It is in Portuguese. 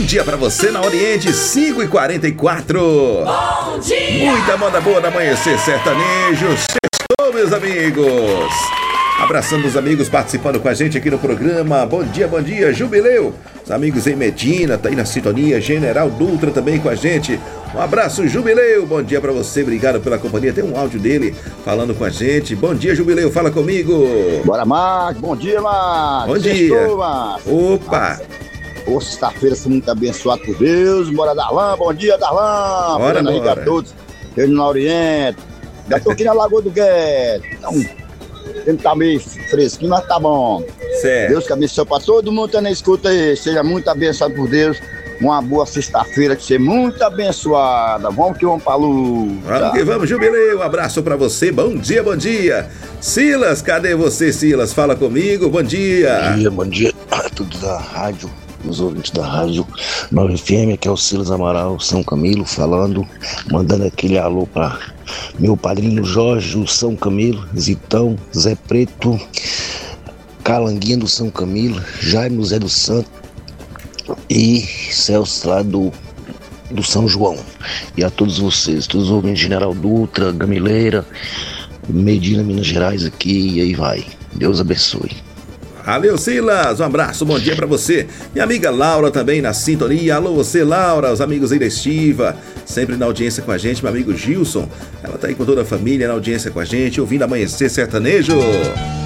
dia pra você na Oriente, 5h44. Bom dia! Muita moda boa no Amanhecer Sertanejo. Sextou, meus amigos. Abraçando os amigos participando com a gente aqui no programa. Bom dia, Jubileu. Os amigos em Medina, tá aí na sintonia. General Dutra também com a gente. Um abraço, Jubileu. Bom dia pra você, obrigado pela companhia. Tem um áudio dele falando com a gente. Bom dia, Jubileu, fala comigo. Bora, Marcos. Bom dia, Marcos. Bom dia. Sextou, Marcos. Opa. Hoje, sexta-feira, você muito abençoado por Deus. Bora, Darlan. Bom dia, Darlan. Bora. Aí a todos. Eu no Oriente. Já tô aqui na Lagoa do Guedes. Então, ele tá meio fresquinho, mas tá bom. Certo. Deus que abençoe pra todo mundo que tá na escuta aí. Seja muito abençoado por Deus. Uma boa sexta-feira, que seja muito abençoada. Vamos que vamos pra luta. Vamos que vamos, Jubileu. Um abraço pra você. Bom dia. Silas, cadê você, Silas? Fala comigo. Bom dia. Bom dia a todos da rádio, os ouvintes da rádio 9FM, aqui é o Silas Amaral, São Camilo, falando, mandando aquele alô pra meu padrinho Jorge, o São Camilo, Zitão, Zé Preto, Calanguinha do São Camilo, Jaime Zé do Santo e Celso lá do São João. E a todos vocês, todos os ouvintes, General Dutra, Gamileira, Medina, Minas Gerais aqui, e aí vai. Deus abençoe. Valeu, Silas, um abraço, bom dia pra você. Minha amiga Laura também na sintonia. Alô, você, Laura, os amigos aí da Estiva, sempre na audiência com a gente. Meu amigo Gilson, ela tá aí com toda a família na audiência com a gente, ouvindo Amanhecer Sertanejo.